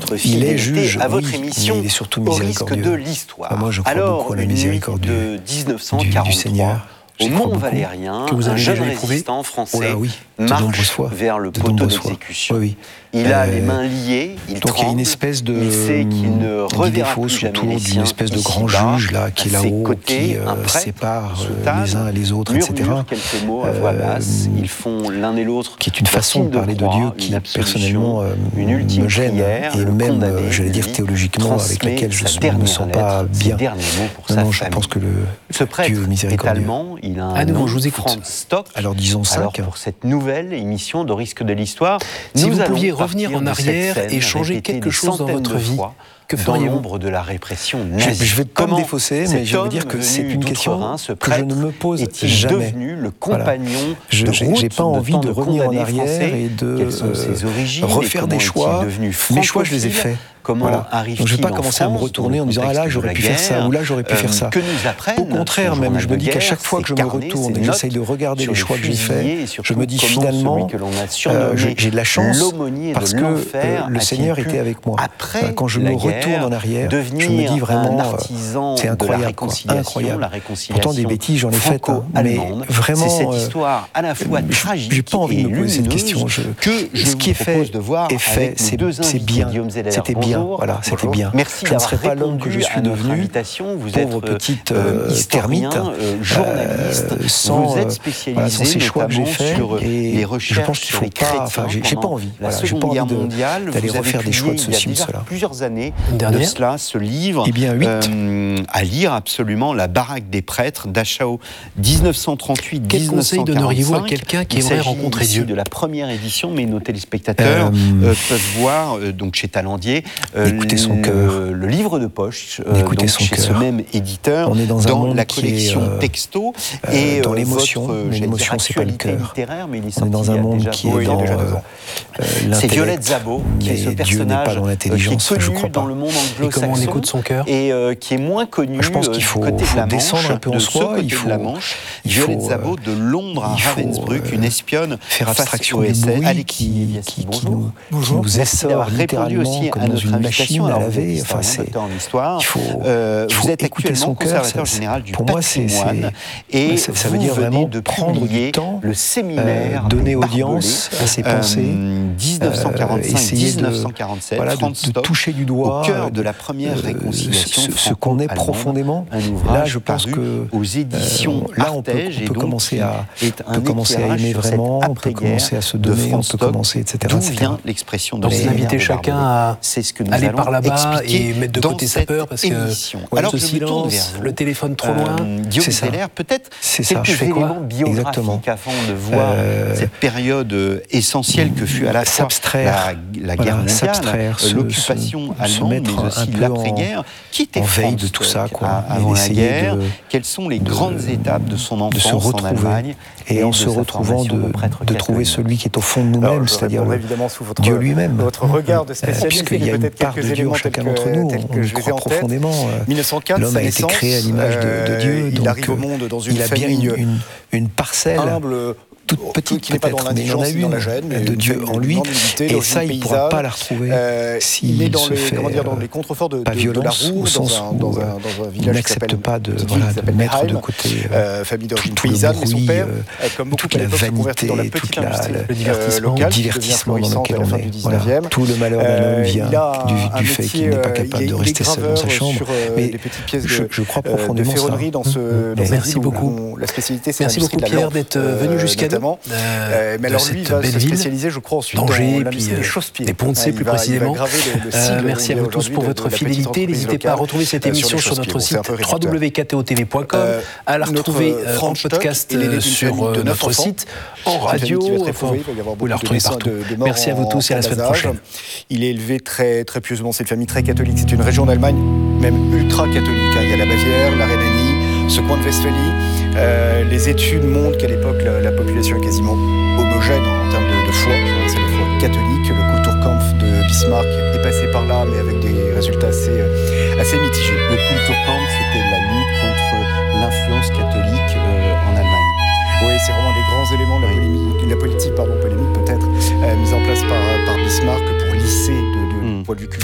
votre fidélité à votre émission Au risque de l'histoire. Moi, je crois beaucoup à la miséricorde de 1943, du Seigneur. au Mont Valérien, un jeune résistant français marche vers le poteau d'exécution. Il a les mains liées, il tremble, il y a une espèce de il sait qu'il ne reverra plus jamais les siens, d'une espèce de grand juge là, qui est là-haut, qui sépare les uns et les autres, etc. Quelques mots à voix basse, ils font l'un et l'autre, qui est une façon de parler de Dieu qui personnellement me gêne, et même, j'allais dire théologiquement, avec laquelle je ne me sens pas bien. Non, je pense que le Dieu miséricordieux. Il a un nom, je vous écoute. Stock. Alors disons 5. Alors pour cette nouvelle émission de Risque de l'Histoire, si vous pouviez revenir en arrière et changer quelque chose dans votre vie, que feriez-vous ? Dans l'ombre de la répression nazie. Je vais pas me défausser, mais je veux dire que c'est une question que je ne me pose jamais. Devenu le compagnon Je n'ai pas envie de revenir en arrière et de refaire des choix. Mes choix, je les ai faits. Comment Donc je ne vais pas commencer à me retourner en disant « Ah là, j'aurais pu faire ça » ou « Là, j'aurais pu faire ça ». Au contraire, même, je me dis qu'à chaque fois que je me retourne et que j'essaye de regarder les choix que j'ai faits, je me dis finalement, j'ai de la chance parce que le Seigneur était avec moi. Quand je me retourne en arrière, je me dis vraiment, c'est incroyable, incroyable. Pourtant, des bêtises, j'en ai faites, mais vraiment, c'est cette histoire à la fois tragique j'ai pas envie de me poser cette question. Ce qui est fait, c'est bien, c'était bien. Voilà, c'était bien. Merci. Je ne serais pas l'homme que je suis devenu, pauvre petite termite, sans ces choix que j'ai faits. Et je pense qu'il ne faut pas. Enfin, j'ai pas envie. J'ai pas envie d'aller refaire des choix de ceci ou cela. Plusieurs années de cela, ce livre à lire absolument, La baraque des prêtres d'Achao, 1938-1945. Quel conseil donneriez-vous à quelqu'un qui aimerait rencontrer Dieu ? De la première édition, mais nos téléspectateurs peuvent voir donc chez Talandier. Écoutez son cœur. Le livre de poche, chez ce même éditeur, on est dans la collection Texto, et dans l'émotion, mais l'émotion c'est pas le cœur. On est dans un monde qui est dans l'intellect. C'est Violette Szabo qui est ce personnage pas dans l'intelligence, qui est je connu crois pas. dans le monde anglo-saxon. Et comment on écoute son cœur ? Et qui est moins connu je pense qu'il faut descendre un peu en soi. Il faut Violette Szabo de Londres à Ravensbrück, une espionne faire abstraction du bruit qui nous essore littéralement comme dans une machine à laver. Enfin, il faut écouter son cœur. Pour moi, et ça veut dire vraiment de prendre du temps, le séminaire, donner audience à ses pensées, 1945-1947, de toucher du doigt au cœur de la première réconciliation ce qu'on est profondément. Là, je pense que aux éditions là, on peut commencer à aimer vraiment, on peut commencer à se donner, on peut commencer, etc. D'où vient l'expression de donc vous invitez chacun à aller par là-bas et mettre de côté sa peur parce que ce silence, le téléphone trop loin, c'est ça. Peut-être quelques éléments biographiques afin de voir cette période essentielle que fut à la fois la guerre mondiale, l'occupation allemande, mais aussi l'après-guerre, qui était veille de tout ça, avant la guerre. Quelles sont les grandes étapes de son enfance en Allemagne et en se retrouvant de trouver celui qui est au fond de nous-mêmes, c'est-à-dire Dieu lui-même. Votre regard de spécialiste, puisqu'il y a une part de Dieu en chacun d'entre nous, on y croit profondément. 1904, l'homme a été créé à l'image de Dieu, il arrive au monde dans une famille une parcelle humble, toute petite qui n'est pas dans l'indigence ni dans la gêne, de Dieu en lui, et ça il ne pourra pas la retrouver s'il se fait dans les contreforts de la Roue, au sens où il n'accepte pas de mettre de côté famille d'origine tout le paysanne, mais son bruit, père, comme beaucoup toute la vanité, dans la petite industrie, le divertissement dans lequel on est. Tout le malheur d'un homme vient du fait qu'il n'est pas capable de rester seul dans sa chambre. Mais je crois profondément ça. Merci beaucoup. La spécialité, c'est merci beaucoup Pierre d'être venu jusqu'à nous. Mais alors lui, il va se spécialiser, je crois, ensuite dans l'industrie des chausse-pieds. Des ponts-de-C plus précisément. Merci à vous tous pour votre fidélité. N'hésitez pas à retrouver cette émission sur notre site www.ktotv.com, à la retrouver en podcast sur notre site, en radio, vous la retrouvez partout. Merci à vous tous et à la semaine prochaine. Il est élevé très, très pieusement, c'est une famille très catholique, c'est une région d'Allemagne, même ultra-catholique. Il y a la Bavière, la Rhénanie, ce coin de Westphalie. Les études montrent qu'à l'époque, la population est quasiment homogène en termes de foi. C'est la foi catholique. Le Kulturkampf de Bismarck est passé par là, mais avec des résultats assez mitigés. Le Kulturkampf, c'était la lutte contre l'influence catholique en Allemagne. Oui, c'est vraiment des grands éléments de la politique polémique peut-être, mise en place par Bismarck pour lisser de point de vue